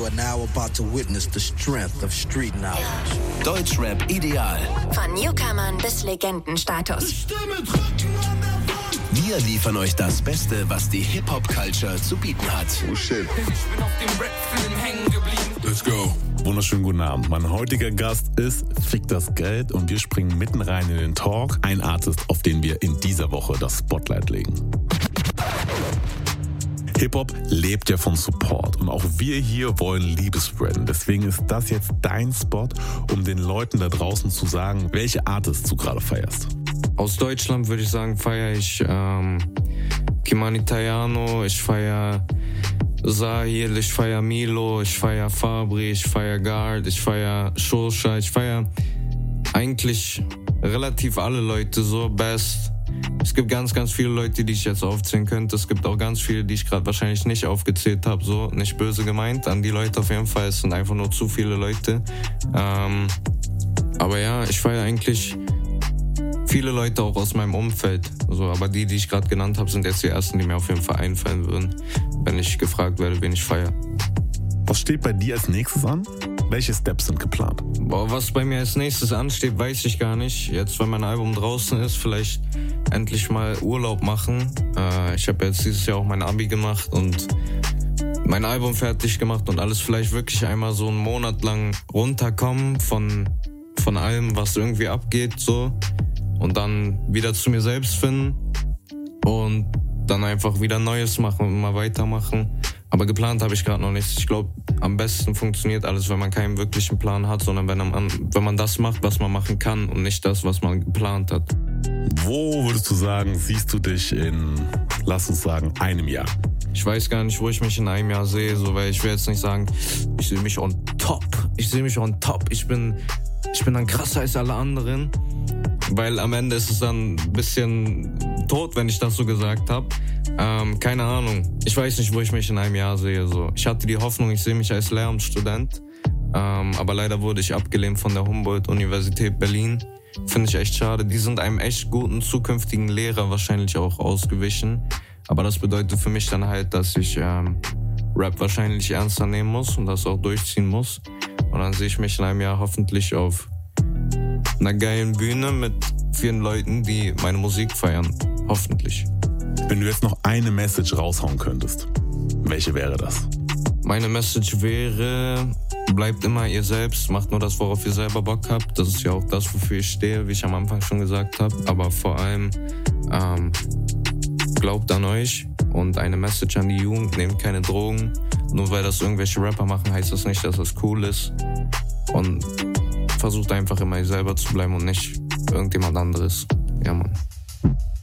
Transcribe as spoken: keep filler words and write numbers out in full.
are now about to witness the strength of street knowledge. Deutschrap ideal. Von Newcomern bis Legendenstatus. Wir liefern euch das Beste, was die Hip-Hop-Culture zu bieten hat. Oh shit. Ich bin auf dem Rap-Film hängen geblieben. Let's go. Wunderschönen guten Abend. Mein heutiger Gast ist Fick das Geld und wir springen mitten rein in den Talk. Ein Artist, auf den wir in dieser Woche das Spotlight legen. Hip-Hop lebt ja von Support und auch wir hier wollen Liebe spreaden. Deswegen ist das jetzt dein Spot, um den Leuten da draußen zu sagen, welche Artists du gerade feierst. Aus Deutschland würde ich sagen, feiere ich ähm, Kimani Tayano, ich feiere Sahil, ich feiere Milo, ich feiere Fabri, ich feiere Guard, ich feiere Shosha, ich feiere eigentlich relativ alle Leute, so Best. Es gibt ganz, ganz viele Leute, die ich jetzt aufzählen könnte. Es gibt auch ganz viele, die ich gerade wahrscheinlich nicht aufgezählt habe. So, nicht böse gemeint an die Leute auf jeden Fall. Es sind einfach nur zu viele Leute. Ähm, aber ja, ich feiere eigentlich viele Leute auch aus meinem Umfeld. Also, aber die, die ich gerade genannt habe, sind jetzt die ersten, die mir auf jeden Fall einfallen würden, wenn ich gefragt werde, wen ich feiere. Was steht bei dir als nächstes an? Welche Steps sind geplant? Boah, was bei mir als nächstes ansteht, weiß ich gar nicht. Jetzt, wenn mein Album draußen ist, vielleicht endlich mal Urlaub machen. Äh, ich habe jetzt dieses Jahr auch mein Abi gemacht und mein Album fertig gemacht und alles vielleicht wirklich einmal so einen Monat lang runterkommen von, von allem, was irgendwie abgeht, so. Und dann wieder zu mir selbst finden und dann einfach wieder Neues machen und mal weitermachen. Aber geplant habe ich gerade noch nichts. Ich glaube, am besten funktioniert alles, wenn man keinen wirklichen Plan hat, sondern wenn man, wenn man das macht, was man machen kann und nicht das, was man geplant hat. Wo würdest du sagen, siehst du dich in, lass uns sagen, einem Jahr? Ich weiß gar nicht, wo ich mich in einem Jahr sehe, so, weil ich will jetzt nicht sagen, ich sehe mich on top. Ich sehe mich on top. Ich bin, ich bin dann krasser als alle anderen. Weil am Ende ist es dann ein bisschen tot, wenn ich das so gesagt habe. Ähm, keine Ahnung. Ich weiß nicht, wo ich mich in einem Jahr sehe. So. Ich hatte die Hoffnung, ich sehe mich als Lehramtsstudent. Ähm, aber leider wurde ich abgelehnt von der Humboldt-Universität Berlin. Finde ich echt schade. Die sind einem echt guten zukünftigen Lehrer wahrscheinlich auch ausgewichen. Aber das bedeutet für mich dann halt, dass ich ähm, Rap wahrscheinlich ernster nehmen muss und das auch durchziehen muss. Und dann sehe ich mich in einem Jahr hoffentlich auf einer geilen Bühne mit vielen Leuten, die meine Musik feiern. Hoffentlich. Wenn du jetzt noch eine Message raushauen könntest, welche wäre das? Meine Message wäre, bleibt immer ihr selbst, macht nur das, worauf ihr selber Bock habt. Das ist ja auch das, wofür ich stehe, wie ich am Anfang schon gesagt habe. Aber vor allem, ähm, glaubt an euch und eine Message an die Jugend, nehmt keine Drogen. Nur weil das irgendwelche Rapper machen, heißt das nicht, dass das cool ist. Und versucht einfach immer ihr selber zu bleiben und nicht irgendjemand anderes. Ja, Mann.